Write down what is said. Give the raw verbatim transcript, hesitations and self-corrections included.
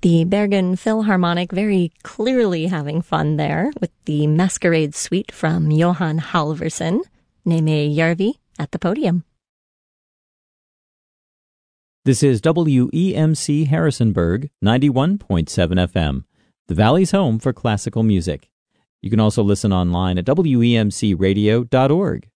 The Bergen Philharmonic very clearly having fun there with the Masquerade Suite from Johan Halvorsen, Neme Järvi at the podium. This is W E M C Harrisonburg, ninety-one point seven F M, the Valley's home for classical music. You can also listen online at W E M C radio dot org.